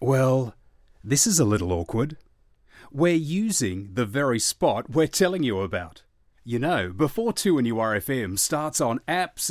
Well, this is a little awkward. We're using the very spot we're telling you about. You know, before 2NURFM starts on apps